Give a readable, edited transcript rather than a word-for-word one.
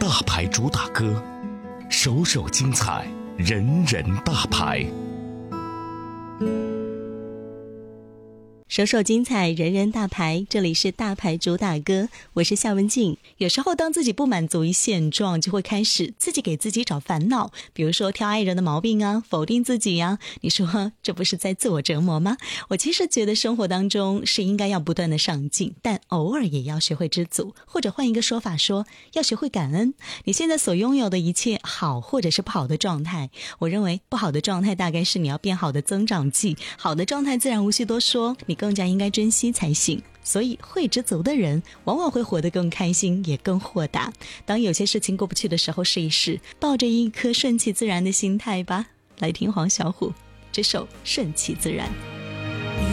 大牌主打歌，首首精彩，人人大牌。 首首精彩，人人大牌，这里是大牌主打歌，我是夏文静。有时候当自己不满足于现状，就会开始自己给自己找烦恼，比如说挑爱人的毛病啊，否定自己啊，你说这不是在自我折磨吗？我其实觉得生活当中是应该要不断的上进，但偶尔也要学会知足，或者换一个说法说，要学会感恩。你现在所拥有的一切好或者是不好的状态，我认为不好的状态大概是你要变好的增长剂，好的状态自然无需多说，你更加应该珍惜才行。所以会知足的人往往会活得更开心，也更豁达。当有些事情过不去的时候，试一试抱着一颗顺其自然的心态吧。来听黄小琥这首《顺其自然》。